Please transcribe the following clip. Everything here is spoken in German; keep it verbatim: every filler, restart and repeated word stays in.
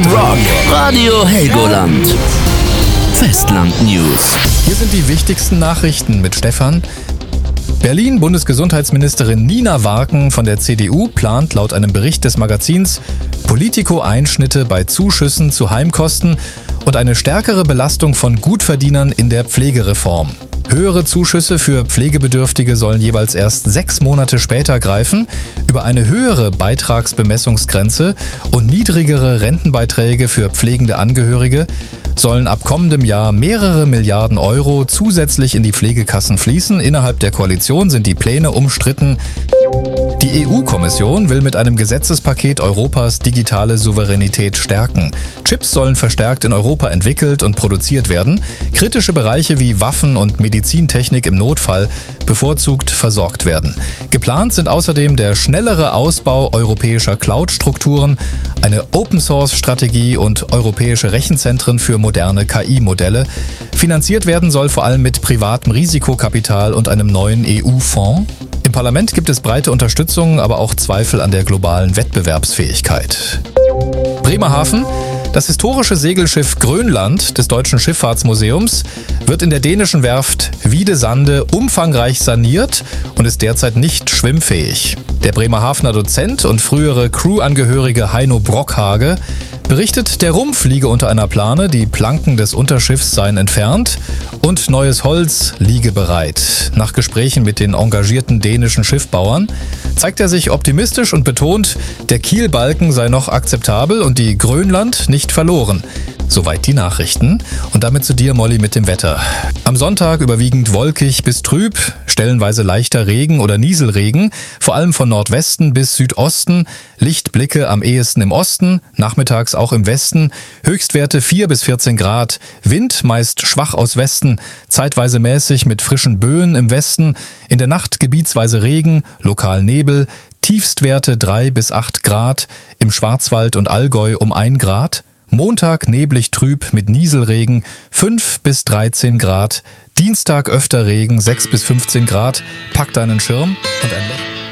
Rock. Radio Helgoland. Festland News. Hier sind die wichtigsten Nachrichten mit Stefan. Berlin Bundesgesundheitsministerin Nina Warken von der C D U plant laut einem Bericht des Magazins Politico Einschnitte bei Zuschüssen zu Heimkosten und eine stärkere Belastung von Gutverdienern in der Pflegereform. Höhere Zuschüsse für Pflegebedürftige sollen jeweils erst sechs Monate später greifen. Über eine höhere Beitragsbemessungsgrenze und niedrigere Rentenbeiträge für pflegende Angehörige sollen ab kommendem Jahr mehrere Milliarden Euro zusätzlich in die Pflegekassen fließen. Innerhalb der Koalition sind die Pläne umstritten. Die E U-Kommission will mit einem Gesetzespaket Europas digitale Souveränität stärken. Chips sollen verstärkt in Europa entwickelt und produziert werden. Kritische Bereiche wie Waffen- und Medizintechnik im Notfall bevorzugt versorgt werden. Geplant sind außerdem der schnellere Ausbau europäischer Cloud-Strukturen, eine Open-Source-Strategie und europäische Rechenzentren für moderne K I-Modelle. Finanziert werden soll vor allem mit privatem Risikokapital und einem neuen E U-Fonds. Im Parlament gibt es breite Unterstützung, aber auch Zweifel an der globalen Wettbewerbsfähigkeit. Bremerhaven. Das historische Segelschiff Grönland des Deutschen Schifffahrtsmuseums wird in der dänischen Werft Wiedesande umfangreich saniert und ist derzeit nicht schwimmfähig. Der Bremerhavener Dozent und frühere Crewangehörige Heino Brockhage berichtet, der Rumpf liege unter einer Plane, die Planken des Unterschiffs seien entfernt und neues Holz liege bereit. Nach Gesprächen mit den engagierten dänischen Schiffbauern zeigt er sich optimistisch und betont, der Kielbalken sei noch akzeptabel und die Grönland nicht verloren. Soweit die Nachrichten. Und damit zu dir, Molly, mit dem Wetter. Am Sonntag überwiegend wolkig bis trüb, stellenweise leichter Regen oder Nieselregen, vor allem von Nordwesten bis Südosten, Lichtblicke am ehesten im Osten, nachmittags auch im Westen, Höchstwerte vier bis vierzehn Grad, Wind meist schwach aus Westen, zeitweise mäßig mit frischen Böen im Westen, in der Nacht gebietsweise Regen, lokal Nebel, Tiefstwerte drei bis acht Grad, im Schwarzwald und Allgäu um ein Grad, Montag neblig trüb mit Nieselregen fünf bis dreizehn Grad. Dienstag öfter Regen sechs bis fünfzehn Grad. Pack deinen Schirm und ein Lächeln.